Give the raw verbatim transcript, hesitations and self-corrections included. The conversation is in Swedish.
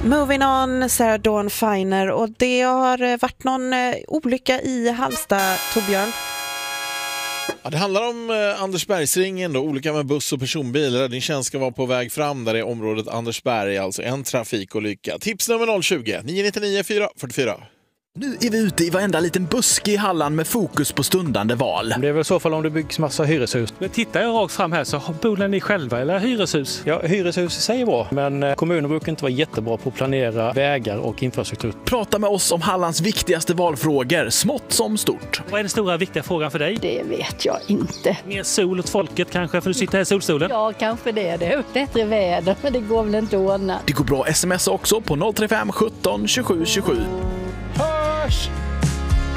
Moving on, Sarah Dawn Finer. Och det har varit någon eh, olycka i Halmstad, Torbjörn. Ja, det handlar om eh, Andersbergsringen då, olika med buss och personbil. Räddningstjänst ska vara på väg fram där i området Andersberg, alltså en trafikolycka. Tips nummer noll tjugo nio nio nio fyra fyra fyra. Nu är vi ute i varenda liten buske i Halland med fokus på stundande val. Det är väl så fall om det byggs massa hyreshus. Men tittar jag rakt fram här så bor ni själva eller hyreshus? Ja, hyreshus säger bra, men kommunen brukar inte vara jättebra på att planera vägar och infrastruktur. Prata med oss om Hallands viktigaste valfrågor, smått som stort. Vad är den stora viktiga frågan för dig? Det vet jag inte. Mer sol åt folket kanske, för du sitter här i solstolen? Ja, kanske det är det. Bättre väder, men det går väl inte att ordna. Det går bra att smsa också på noll tre fem sjutton tjugosju tjugosju. Hörs!